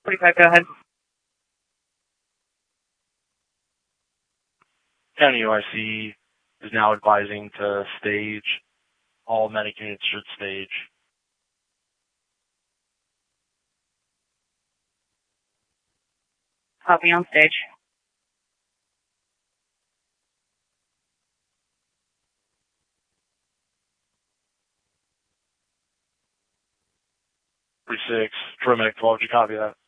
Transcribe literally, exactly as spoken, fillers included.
forty-five, go ahead. County O I C is now advising to stage. All medic units should stage. Copy on stage. three six, Troy Medic twelve, did you copy that?